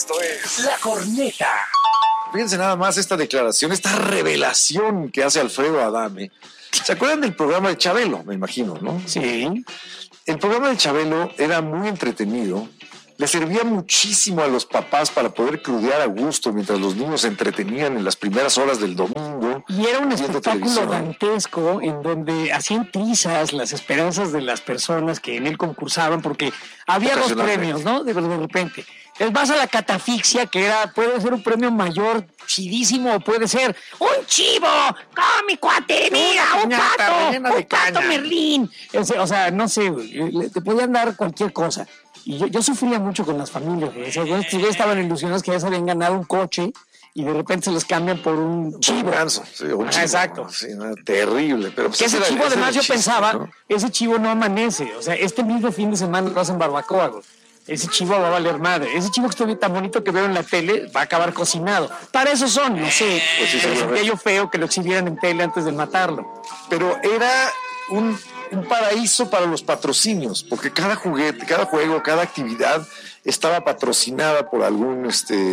Esto es La Corneta. Fíjense nada más esta declaración, esta revelación que hace Alfredo Adame. ¿Se acuerdan del programa de Chabelo? Me imagino, ¿no? Sí. El programa de Chabelo era muy entretenido. Le servía muchísimo a los papás para poder crudear a gusto mientras los niños se entretenían en las primeras horas del domingo. Y era un viendo espectáculo televisión. dantesco en donde hacían trizas las esperanzas de las personas que en él concursaban, porque había dos premios, ¿no? De repente. Entonces vas a la catafixia, que puede ser un premio mayor, chidísimo, o puede ser un chivo, ¡oh, mi cuate! ¡Mira, un pato Merlín! O sea, no sé, te podían dar cualquier cosa. Y yo sufría mucho con las familias. O sea, estos güeyes estaban ilusionados que ya se habían ganado un coche y de repente se los cambian por un chivo. Un ganso, sí, un chivo. Exacto. Sí, no, terrible. Pero pues ese chivo, además, yo pensaba, ¿no? ese chivo no amanece. O sea, este mismo fin de semana lo hacen barbacoa, güey. Ese chivo va a valer madre. Ese chivo que estoy tan bonito que veo en la tele va a acabar cocinado. Para eso son, no sé. Pues sí, pero sentía yo feo que lo exhibieran en tele antes de matarlo. Pero era un paraíso para los patrocinios, porque cada juguete, cada juego, cada actividad estaba patrocinada por algún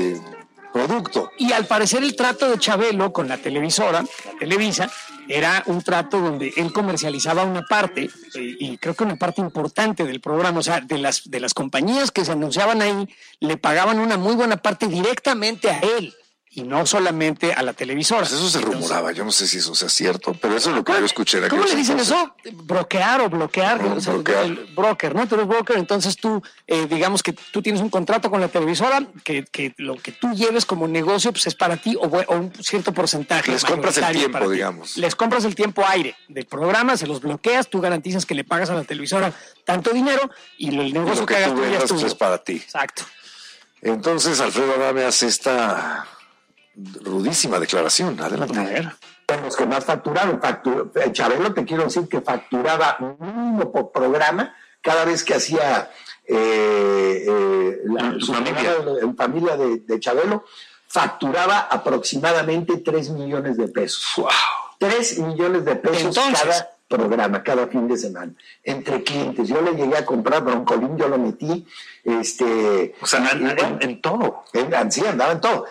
producto. Y al parecer el trato de Chabelo con la televisora, la Televisa, era un trato donde él comercializaba una parte, y creo que una parte importante del programa, o sea, de las compañías que se anunciaban ahí, le pagaban una muy buena parte directamente a él, y no solamente a la televisora. Pues eso se rumoraba, yo no sé si eso sea cierto, pero eso es lo que yo escuché. ¿Cómo le dicen eso? Brokear o bloquear. No, o sea, brokear. El broker, ¿no? Tú eres broker, entonces tú, digamos que tú tienes un contrato con la televisora, que lo que tú lleves como negocio pues es para ti o un cierto porcentaje. Les compras el tiempo, digamos. Les compras el tiempo aire del programa, se los bloqueas, tú garantizas que le pagas a la televisora tanto dinero y el negocio Lo que que hagas tú tú ya es vendas, pues, tuyo. es para ti. Exacto. Entonces Alfredo Adame hace esta rudísima declaración. Adelante. A ver. Los que más facturaron. Chabelo, te quiero decir que facturaba mínimo por programa cada vez que hacía su familia de Chabelo, facturaba aproximadamente 3 millones de pesos. Wow. 3 millones de pesos. Entonces, cada programa, cada fin de semana, entre clientes. Yo le llegué a comprar broncolín, yo lo metí, O sea, en todo. sí, andaba en todo.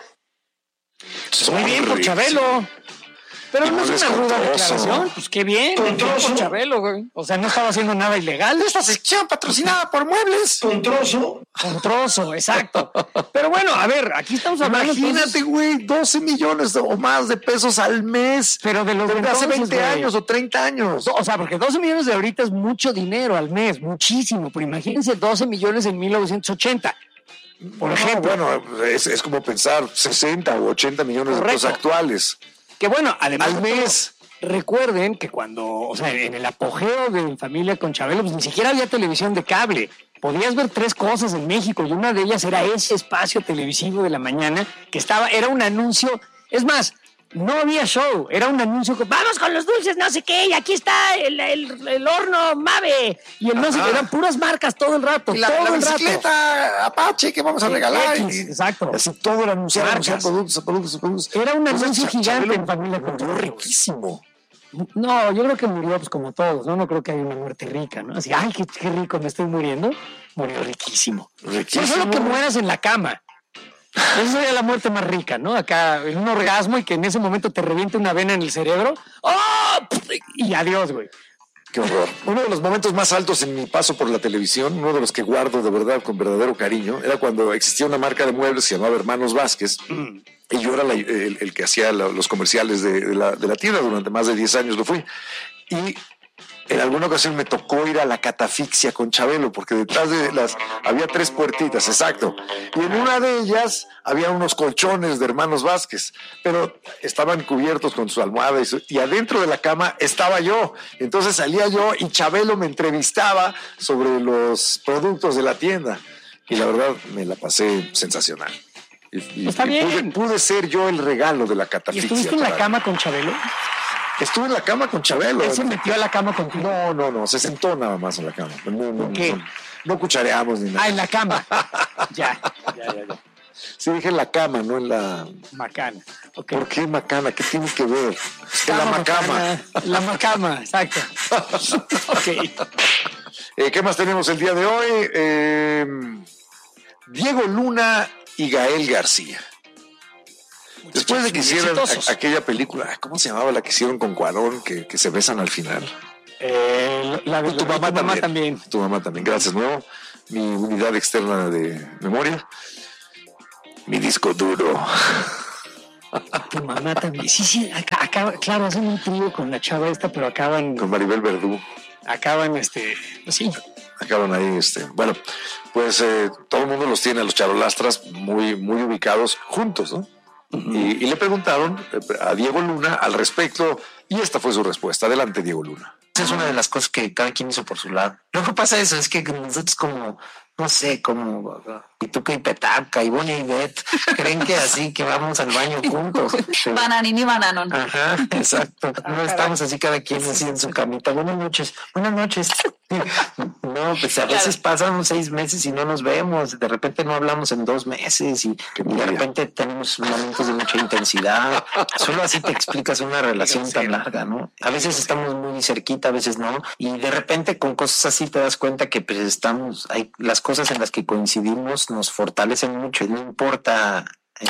Muy bien por Chabelo. Pero no es una ruda declaración. Pues qué bien. Por Chabelo, güey. O sea, no estaba haciendo nada ilegal. Esta sección patrocinada por Muebles. Con trozo. Con trozo, exacto. Pero bueno, a ver, aquí estamos hablando. Imagínate, güey, 12 millones o más de pesos al mes. Pero de los de hace entonces, 20 güey. años o 30 años. O sea, porque 12 millones de ahorita es mucho dinero al mes, muchísimo. Pero imagínense 12 millones en 1980. Por ejemplo. Bueno, es como pensar 60 o 80 millones de pesos actuales. Que bueno, además al mes. Recuerden que cuando, o sea, en el apogeo de Familia con Chabelo, pues ni siquiera había televisión de cable. Podías ver 3 cosas en México y una de ellas era ese espacio televisivo de la mañana que era un anuncio. Es más, no había show, era un anuncio que vamos con los dulces, no sé qué, y aquí está el horno Mave, y el no sé qué, eran puras marcas todo el rato, Y la bicicleta Apache que vamos a regalar. Exacto. Así todo era anunciar productos. Era un anuncio gigante en Familia con Chabelo Chabelo. riquísimo. No, yo creo que murió pues como todos, ¿no? No creo que haya una muerte rica, ¿no? Así, ay, qué rico, me estoy muriendo. Murió riquísimo. Riquísimo. Solo que mueras en la cama. Esa sería la muerte más rica, ¿no? Acá, en un orgasmo y que en ese momento te reviente una vena en el cerebro. ¡Oh! Y adiós, güey. Qué horror. Uno de los momentos más altos en mi paso por la televisión, uno de los que guardo de verdad con verdadero cariño, era cuando existía una marca de muebles que se llamaba Hermanos Vázquez. Y yo era el que hacía los comerciales de la tienda. Durante más de 10 años lo fui. Y en alguna ocasión me tocó ir a la catafixia con Chabelo, porque detrás de había 3 puertitas, exacto. Y en una de ellas había unos colchones de Hermanos Vázquez, pero estaban cubiertos con su almohada y adentro de la cama estaba yo. Entonces salía yo y Chabelo me entrevistaba sobre los productos de la tienda. Y la verdad me la pasé sensacional. Está bien. Pude ser yo el regalo de la ¿Y catafixia. estuviste en la cama con Chabelo? Estuve en la cama con Chabelo. ¿Él se metió a la cama contigo? No, se sentó nada más en la cama. ¿Qué? No cuchareamos ni nada. Ah, en la cama. Ya. Sí, dije en la cama, no en la... Macana. Okay. ¿Por qué macana? ¿Qué tiene que ver? En la macama. La macama, exacto. Ok. ¿Qué más tenemos el día de hoy? Diego Luna y Gael García. Después de que hicieron aquella película, ¿cómo se llamaba la que hicieron con Cuarón, que se besan al final? La de tu mamá también. Tu mamá también. Gracias, nuevo. Mi unidad externa de memoria. Mi disco duro. Tu mamá también. Sí, acaba, claro, hacen un trío con la chava esta, pero acaban... Con Maribel Verdú. Acaban, pues sí. Acaban ahí, Bueno, pues todo el mundo los tiene a los charolastras muy, muy ubicados juntos, ¿no? Uh-huh. Y le preguntaron a Diego Luna al respecto y esta fue su respuesta. Adelante, Diego Luna. Esa es una de las cosas que cada quien hizo por su lado. Lo que pasa es que nosotros como, no sé, como Pituca y Petaca y Bonnie y Beth, creen que así que vamos al baño juntos. Bananín y Bananón. Ajá, exacto. No estamos así cada quien así en su camita. Buenas noches. No, pues a veces pasan 6 meses y no nos vemos. De repente no hablamos en 2 meses y de repente tenemos momentos de mucha intensidad. Solo así te explicas una relación tan larga, ¿no? A veces estamos muy cerquita, a veces no. Y de repente con cosas así te das cuenta que pues hay las cosas en las que coincidimos nos fortalecen mucho y no importa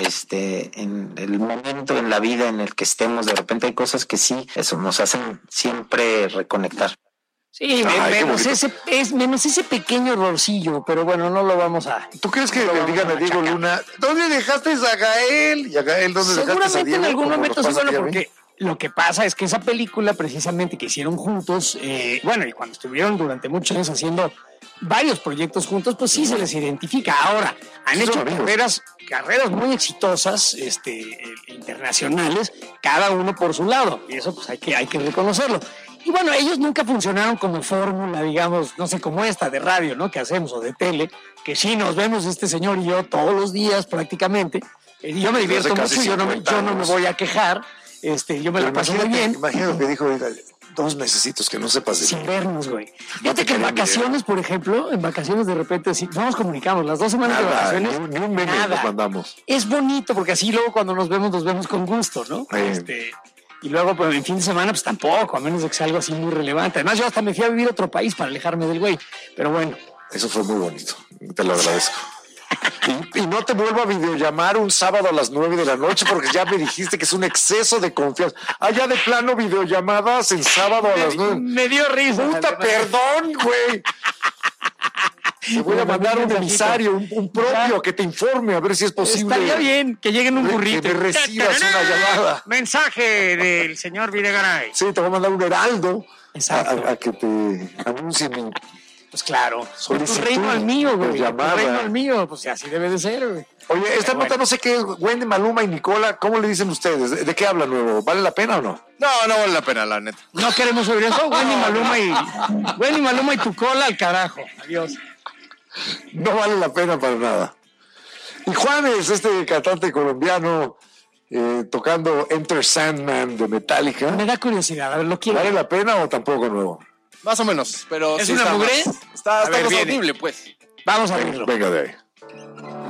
en el momento en la vida en el que estemos, de repente hay cosas que sí, eso nos hacen siempre reconectar. Sí, menos ese pequeño errorcillo, pero bueno, no lo vamos a... ¿Tú crees que le digan a Diego Luna, ¿dónde dejaste a Gael? ¿Y a Gael dónde dejaste a Diego? Seguramente en algún momento sí, bueno, porque lo que pasa es que esa película precisamente que hicieron juntos, y cuando estuvieron durante muchos años haciendo varios proyectos juntos, pues sí se les identifica. Ahora, han hecho carreras muy exitosas, internacionales, cada uno por su lado, y eso pues hay que reconocerlo. Y bueno, ellos nunca funcionaron como fórmula, digamos, no sé, como esta de radio, ¿no? Que hacemos, o de tele, que sí nos vemos este señor y yo todos los días prácticamente. Y yo me divierto mucho, yo no me voy a quejar, yo me la paso muy bien. Imagino que dijo 2 mesecitos que no sepas de sin vernos, güey. Fíjate que en vacaciones, por ejemplo, de repente sí, no nos comunicamos, las 2 semanas de vacaciones. Ni un meme nos mandamos. Es bonito porque así luego cuando nos vemos con gusto, ¿no? Y luego, pues, en fin de semana, pues tampoco, a menos de que sea algo así muy relevante. Además, yo hasta me fui a vivir a otro país para alejarme del güey. Pero bueno. Eso fue muy bonito. Te lo agradezco. Y no te vuelvo a videollamar un sábado a las 9 de la noche porque ya me dijiste que es un exceso de confianza. Ya de plano videollamadas en sábado a las 9. Me dio risa. Puta, perdón, güey. Te voy a mandar un emisario, un propio que te informe a ver si es posible. Estaría bien que lleguen un burrito. Que me recibas una llamada. Mensaje del señor Videgaray. Sí, te voy a mandar un heraldo. Exacto. A que te anuncie mi... Pues claro. Tu reino al mío, güey. Tu reino al mío. Pues así debe de ser, güey. Oye, esta nota no sé qué es. Wendy, Maluma y Nicola, ¿cómo le dicen ustedes? ¿De qué hablan nuevo? ¿Vale la pena o no? No vale la pena, la neta. No queremos oír eso. Wendy, Maluma y tu cola al carajo. Adiós. No vale la pena para nada. Y Juanes, cantante colombiano, tocando Enter Sandman de Metallica. Me da curiosidad, a ver, lo quiero. ¿Vale la pena o tampoco nuevo? Más o menos, pero ¿Es una mugre? Está horrible, pues. Vamos a verlo. Venga de ahí.